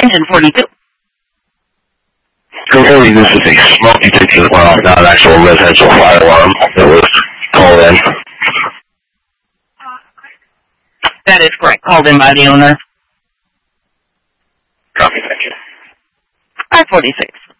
Engine 42. Clearly, this is a smoke detection, well, not an actual residential fire alarm that was called in. That is correct. Called in by the owner. Copy, thank you. 546.